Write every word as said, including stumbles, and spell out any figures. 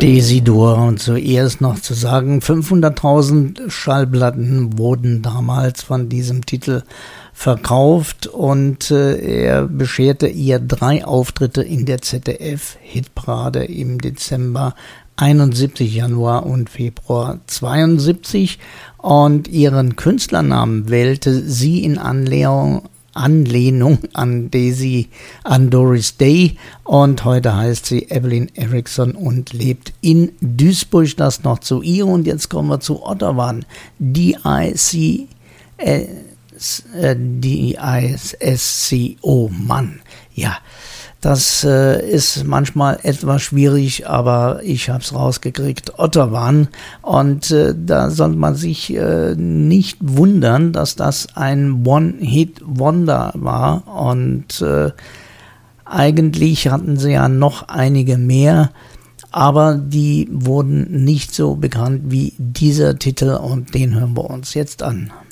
Desidur. Und zuerst noch zu sagen, fünfhunderttausend Schallplatten wurden damals von diesem Titel verkauft und äh, er bescherte ihr drei Auftritte in der Z D F-Hitparade im Dezember einundsiebzig, Januar und Februar zweiundsiebzig und ihren Künstlernamen wählte sie in Anlehnung Anlehnung an Daisy, an Doris Day, und heute heißt sie Evelyn Erickson und lebt in Duisburg. Das noch zu ihr. Und jetzt kommen wir zu Ottawa. D I C D I S C O, Mann, ja. Das äh, ist manchmal etwas schwierig, aber ich habe es rausgekriegt. Ottawa. Und äh, da soll man sich äh, nicht wundern, dass das ein One-Hit-Wonder war. Und äh, eigentlich hatten sie ja noch einige mehr, aber die wurden nicht so bekannt wie dieser Titel. Und den hören wir uns jetzt an.